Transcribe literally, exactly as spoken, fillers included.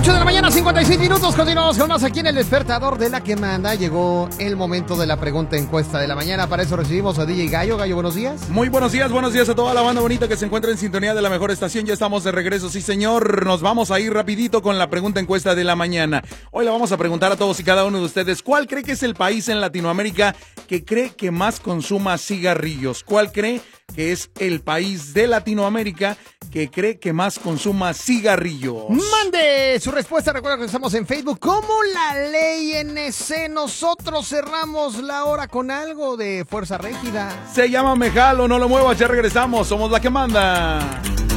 ocho de la mañana, cincuenta y seis minutos. Continuamos con más aquí en el despertador de La que Manda. Llegó el momento de la pregunta encuesta de la mañana. Para eso recibimos a D J Gallo. Gallo, buenos días. Muy buenos días, buenos días a toda la banda bonita que se encuentra en sintonía de la mejor estación. Ya estamos de regreso, sí señor. Nos vamos a ir rapidito con la pregunta encuesta de la mañana. Hoy le vamos a preguntar a todos y cada uno de ustedes, ¿cuál cree que es el país en Latinoamérica que cree que más consuma cigarrillos? ¿Cuál cree que es el país de Latinoamérica que cree que más consuma cigarrillos? Mande su respuesta. Recuerda que estamos en Facebook como La Ley N C. Nosotros cerramos la hora con algo de Fuerza Régida. Se llama Mejalo, no lo muevas, ya regresamos. Somos La que Manda.